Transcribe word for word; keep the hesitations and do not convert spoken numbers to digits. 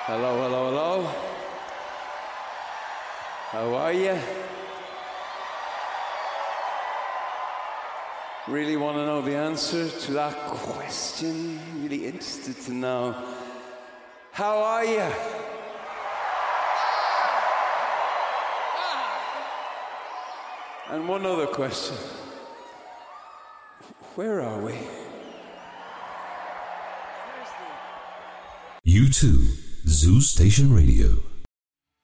Hello, hello, hello. How are you? Really want to know the answer to that question? Really interested to know. How are you? And one other question. Where are we? U two, Zoo Station Radio.